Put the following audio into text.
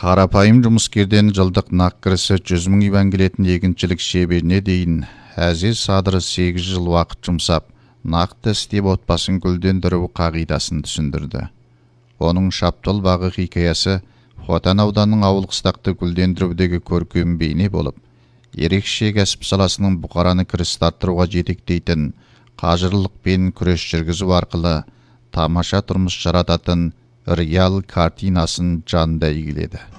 Қарапайым жұмыскерден жылдық нақ кірісі 100 мың иван келетін егіншілік шеберіне дейін Әзиз Садыр 8 жыл уақыт жұмсап, нақты істеп отбасын гүлдендіру қағидасын түсіндірді. Оның шаптыл бағы хикаясы Хотан ауданының ауыл-қыстақты гүлдендірудегі көркем бейне болып, ерекше кәсіп саласының бұқараны кіріс арттыруға жетектейтін қажырлықпен күрес жүргізу арқылы тамаша тұрмыс жарататын реал картинасын жанда игіледі.